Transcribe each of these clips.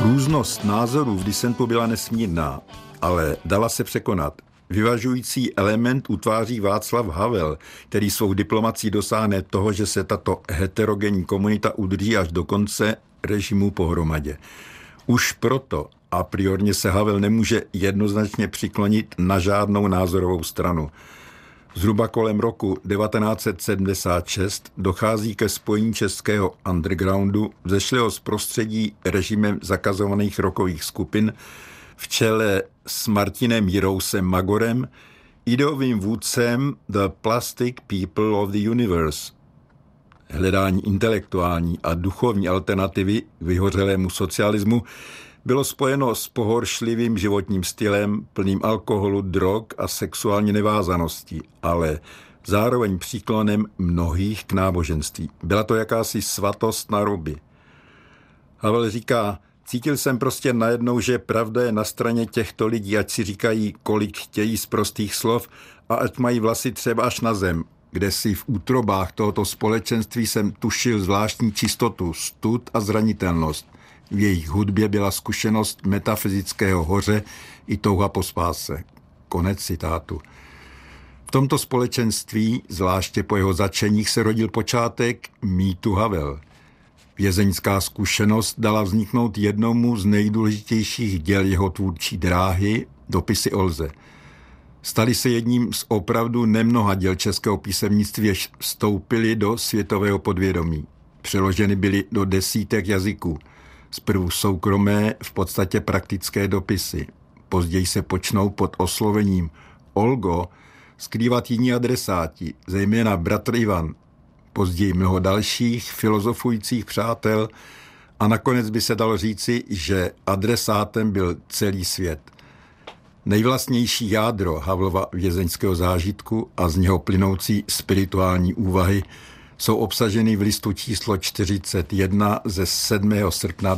Různost názorů v disentu byla nesmírná, ale dala se překonat. Vyvažující element utváří Václav Havel, který svou diplomací dosáhne toho, že se tato heterogenní komunita udrží až do konce režimu pohromadě. Už proto a priorně se Havel nemůže jednoznačně přiklonit na žádnou názorovou stranu. Zhruba kolem roku 1976 dochází ke spojení českého undergroundu, vzešlého z prostředí režimem zakazovaných rockových skupin v čele s Martinem Jirousem Magorem, ideovým vůdcem The Plastic People of the Universe. Hledání intelektuální a duchovní alternativy k vyhořelému socialismu bylo spojeno s pohoršlivým životním stylem, plným alkoholu, drog a sexuální nevázanosti, ale zároveň příklonem mnohých k náboženství. Byla to jakási svatost na ruby. Havel říká, cítil jsem prostě najednou, že pravda je na straně těchto lidí, ať si říkají, kolik chtějí z prostých slov a ať mají vlasy třeba až na zem, kde si v útrobách tohoto společenství jsem tušil zvláštní čistotu, stud a zranitelnost. V jejich hudbě byla zkušenost metafyzického hoře i touha po spáse. Konec citátu. V tomto společenství, zvláště po jeho zatčeních, se rodil počátek mýtu Havel. Vězeňská zkušenost dala vzniknout jednomu z nejdůležitějších děl jeho tvůrčí dráhy, Dopisy Olze. Stali se jedním z opravdu nemnoha děl českého písemnictví, jež vstoupily do světového podvědomí. Přeloženy byly do desítek jazyků. Zprvu soukromé, v podstatě praktické dopisy. Později se počnou pod oslovením Olgo skrývat jiní adresáti, zejména bratr Ivan, později mnoho dalších filozofujících přátel a nakonec by se dalo říci, že adresátem byl celý svět. Nejvlastnější jádro Havlova vězeňského zážitku a z něho plynoucí spirituální úvahy jsou obsaženy v listu číslo 41 ze 7. srpna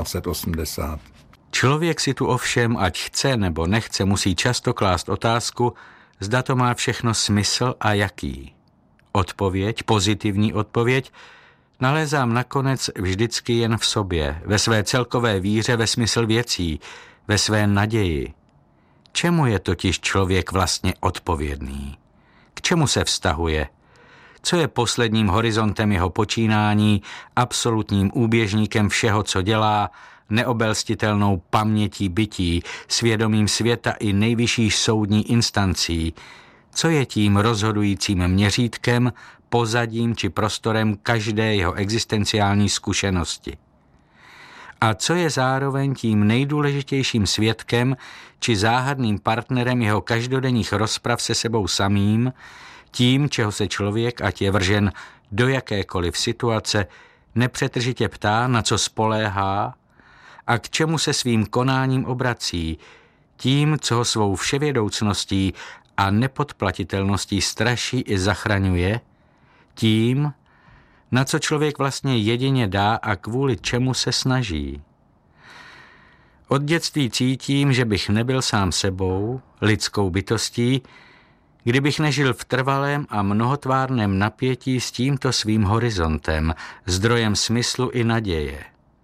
1980. Člověk si tu ovšem, ať chce nebo nechce, musí často klást otázku, zda to má všechno smysl a jaký. Odpověď, pozitivní odpověď, nalézám nakonec vždycky jen v sobě, ve své celkové víře ve smysl věcí, ve své naději. Čemu je totiž člověk vlastně odpovědný? K čemu se vztahuje? Co je posledním horizontem jeho počínání, absolutním úběžníkem všeho, co dělá, neobelstitelnou pamětí bytí, svědomím světa i nejvyšších soudní instancí? Co je tím rozhodujícím měřítkem, pozadím či prostorem každé jeho existenciální zkušenosti? A co je zároveň tím nejdůležitějším svědkem či záhadným partnerem jeho každodenních rozprav se sebou samým, tím, čeho se člověk, ať je vržen do jakékoliv situace, nepřetržitě ptá, na co spoléhá a k čemu se svým konáním obrací, tím, co ho svou vševědoucností a nepodplatitelností straší i zachraňuje, tím, na co člověk vlastně jedině dá a kvůli čemu se snaží. Od dětství cítím, že bych nebyl sám sebou, lidskou bytostí, kdybych nežil v trvalém a mnohotvárném napětí s tímto svým horizontem, zdrojem smyslu i naděje.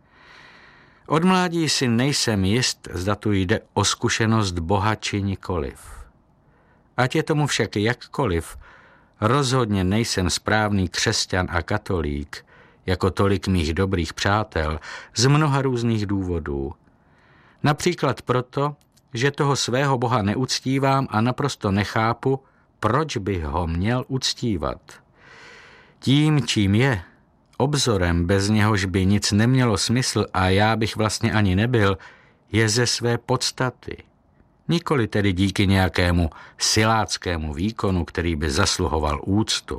Od mládí si nejsem jist, zda tu jde o zkušenost Boha či nikoliv. Ať je tomu však jakkoliv, rozhodně nejsem správný křesťan a katolík, jako tolik mých dobrých přátel, z mnoha různých důvodů. Například proto, že toho svého Boha neuctívám a naprosto nechápu, proč bych ho měl uctívat. Tím, čím je, obzorem, bez něhož by nic nemělo smysl a já bych vlastně ani nebyl, je ze své podstaty. Nikoli tedy díky nějakému siláckému výkonu, který by zasluhoval úctu.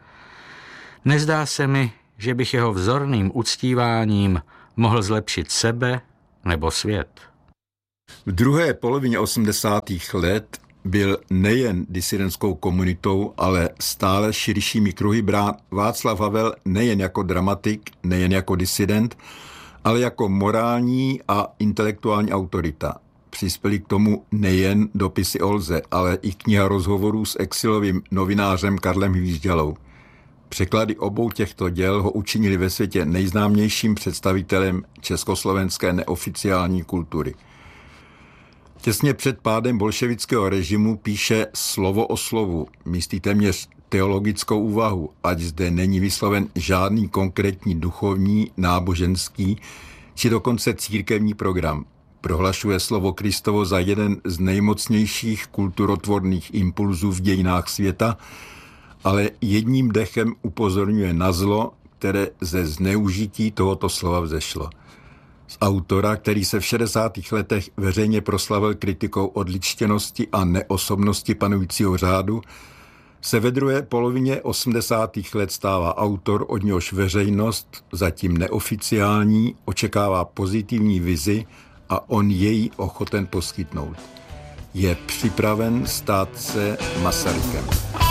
Nezdá se mi, že bych jeho vzorným uctíváním mohl zlepšit sebe nebo svět. V druhé polovině 80. let byl nejen disidentskou komunitou, ale stále širšími kruhy brán Václav Havel nejen jako dramatik, nejen jako disident, ale jako morální a intelektuální autorita. Přispěli k tomu nejen Dopisy Olze, ale i kniha rozhovorů s exilovým novinářem Karlem Hvíždělou. Překlady obou těchto děl ho učinili ve světě nejznámějším představitelem československé neoficiální kultury. Těsně před pádem bolševického režimu píše slovo o slovu, místí téměř teologickou úvahu, ať zde není vysloven žádný konkrétní duchovní, náboženský či dokonce církevní program. Prohlašuje slovo Kristovo za jeden z nejmocnějších kulturotvorných impulzů v dějinách světa, ale jedním dechem upozorňuje na zlo, které ze zneužití tohoto slova vzešlo. Z autora, který se v 60. letech veřejně proslavil kritikou odličtěnosti a neosobnosti panujícího řádu, se ve druhé polovině 80. let stává autor, od něhož veřejnost, zatím neoficiální, očekává pozitivní vizi a on jej ochoten poskytnout. Je připraven stát se Masarykem.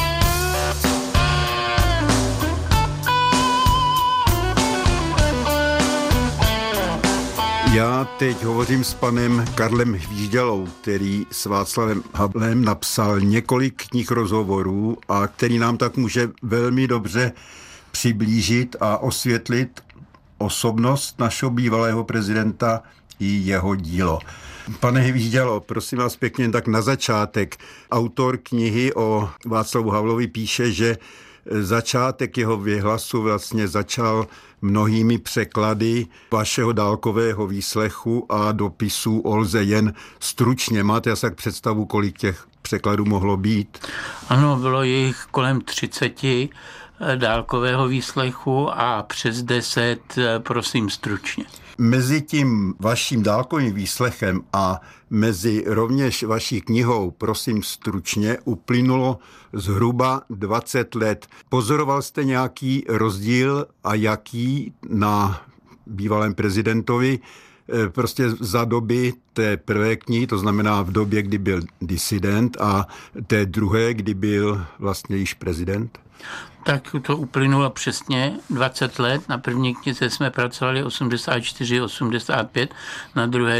Já teď hovořím s panem Karlem Hvížďalou, který s Václavem Havlem napsal několik knih rozhovorů a který nám tak může velmi dobře přiblížit a osvětlit osobnost našeho bývalého prezidenta i jeho dílo. Pane Hvížďalo, prosím vás pěkně, tak na začátek. Autor knihy o Václavu Havlovi píše, že začátek jeho věhlasu vlastně začal mnohými překlady vašeho dálkového výslechu a dopisů lze jen stručně. Máte asi tak představu, kolik těch překladů mohlo být? Ano, bylo jich kolem 30 dálkového výslechu a přes 10, prosím stručně. Mezi tím vaším dálkovým výslechem a mezi rovněž vaší knihou, prosím stručně, uplynulo zhruba 20 let. Pozoroval jste nějaký rozdíl a jaký na bývalém prezidentovi prostě za doby té prvé knihy, to znamená v době, kdy byl disident a té druhé, kdy byl vlastně již prezident? Tak to uplynulo přesně 20 let. Na první knize jsme pracovali 84-85, na druhé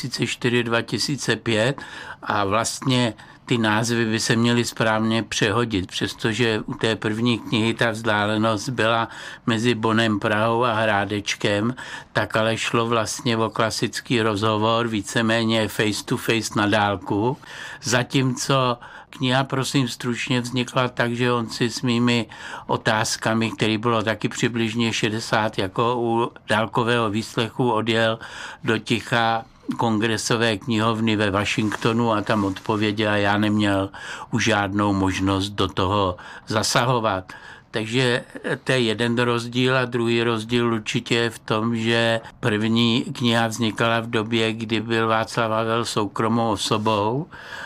2004-2005 a vlastně ty názvy by se měly správně přehodit, přestože u té první knihy ta vzdálenost byla mezi Bonnem, Prahou a Hrádečkem, tak ale šlo vlastně o klasický rozhovor, víceméně face to face na dálku, zatímco kniha, prosím stručně, vznikla tak, že on si s mými otázkami, který bylo taky přibližně 60, jako u dálkového výslechu, odjel do ticha kongresové knihovny ve Washingtonu a tam odpověděl a já neměl už žádnou možnost do toho zasahovat. Takže to je jeden rozdíl a druhý rozdíl určitě je v tom, že první kniha vznikala v době, kdy byl Václav Havel soukromou osobou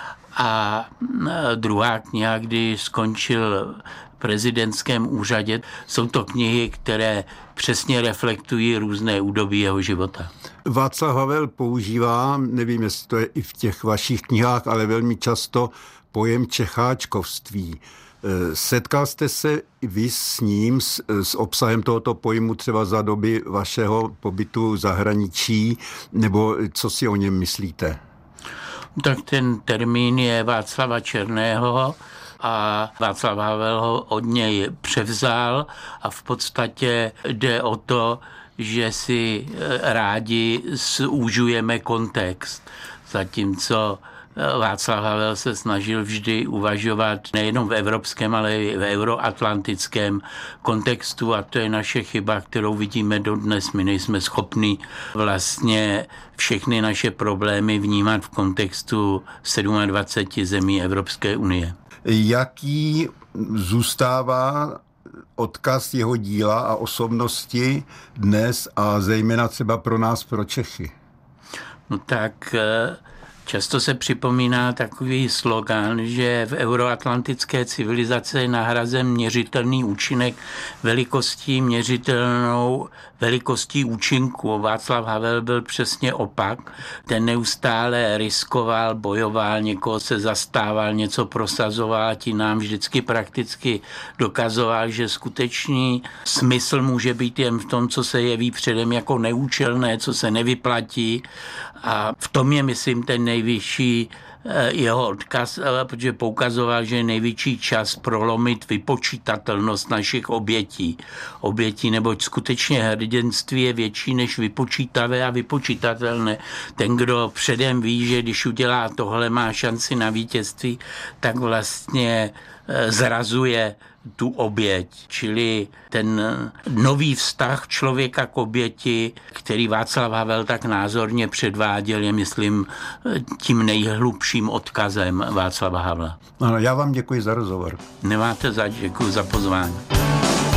a druhá kniha, kdy skončil v prezidentském úřadě. Jsou to knihy, které přesně reflektují různé údobí jeho života. Václav Havel používá, nevím, jestli to je i v těch vašich knihách, ale velmi často pojem čecháčkovství. Setkal jste se vy s ním, s obsahem tohoto pojmu třeba za doby vašeho pobytu v zahraničí, nebo co si o něm myslíte? Tak ten termín je Václava Černého a Václav Havel ho od něj převzal a v podstatě jde o to, že si rádi zúžujeme kontext, zatímco Václav Havel se snažil vždy uvažovat nejenom v evropském, ale i v euroatlantickém kontextu a to je naše chyba, kterou vidíme dodnes. My nejsme schopni vlastně všechny naše problémy vnímat v kontextu 27 zemí Evropské unie. Jaký zůstává odkaz jeho díla a osobnosti dnes a zejména třeba pro nás, pro Čechy? No tak často se připomíná takový slogan, že v euroatlantické civilizaci je nahrazen měřitelný účinek velikostí měřitelnou velikostí účinku. Václav Havel byl přesně opak. Ten neustále riskoval, bojoval, někoho se zastával, něco prosazoval a tím nám vždycky prakticky dokazoval, že skutečný smysl může být jen v tom, co se jeví předem jako neúčelné, co se nevyplatí. A v tom je, myslím, ten nejvyšší jeho odkaz, protože poukazoval, že je největší čas prolomit vypočítatelnost našich obětí. Neboť skutečně hrdinství je větší než vypočítavé a vypočítatelné. Ten, kdo předem ví, že když udělá tohle, má šanci na vítězství, tak vlastně zrazuje tu oběť, čili ten nový vztah člověka k oběti, který Václav Havel tak názorně předváděl, je, myslím, tím nejhlubším odkazem Václava Havla. Ano, já vám děkuji za rozhovor. Nemáte zač, děkuji za pozvání.